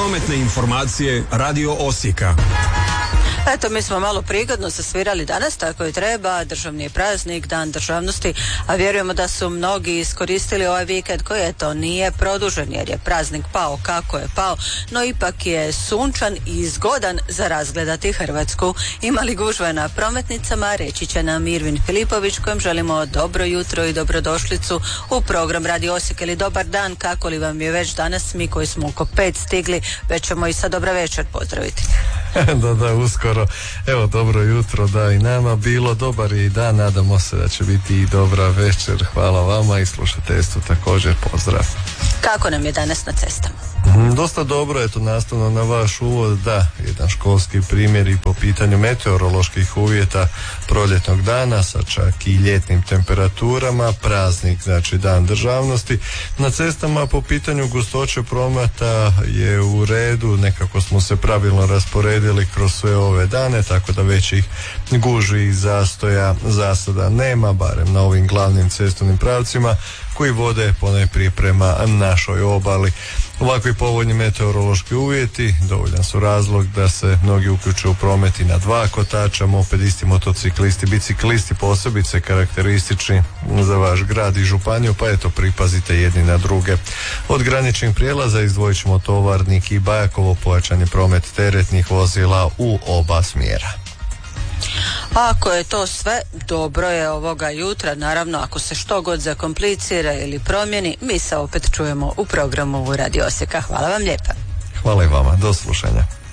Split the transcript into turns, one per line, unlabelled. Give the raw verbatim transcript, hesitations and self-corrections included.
Prometne informacije Radio Osijeka.
Eto, mi smo malo prigodno sasvirali danas, tako i treba, državni je praznik, dan državnosti, a vjerujemo da su mnogi iskoristili ovaj vikend koji, eto, nije produžen jer je praznik pao kako je pao, no ipak je sunčan i zgodan za razgledati Hrvatsku. Imali gužve na prometnicama, reći će nam Irvin Filipović, kojem želimo dobro jutro i dobrodošlicu u program Radio Osijek. Ili dobar dan, kako li vam je već danas, mi koji smo oko pet stigli, već ćemo i sa dobra večer pozdraviti.
Da, da, uskoro. Evo, dobro jutro, da, i nama bilo, dobar je i dan, nadamo se da će biti i dobra večer. Hvala vama i slušateljstvu također, pozdrav.
Kako nam je danas na cestama?
Mm, dosta dobro, eto, nastavno na vaš uvod, da, jedan školski primjer i po pitanju meteoroloških uvjeta proljetnog dana sa čak i ljetnim temperaturama, praznik, znači dan državnosti. Na cestama po pitanju gustoće prometa je u redu, nekako smo se pravilno rasporedili kroz sve ove dane, tako da većih gužvi i zastoja za sada nema, barem na ovim glavnim cestovnim pravcima koji vode ponajprije prema našoj obali. Ovakvi povoljni meteorološki uvjeti dovoljan su razlog da se mnogi uključe u promet i na dva kotača, mopedisti, motociklisti, biciklisti posebice karakteristični za vaš grad i županiju, pa eto, pripazite jedni na druge. Od graničnih prijelaza izdvojit ćemo Tovarnik i Bajakovo, pojačan je promet teretnih vozila u oba smjera.
Ako je to sve, dobro je ovoga jutra. Naravno, ako se što god zakomplicira ili promijeni, mi se opet čujemo u programu Radio Osijeka. Hvala vam lijepa.
Hvala i vama, do slušanja.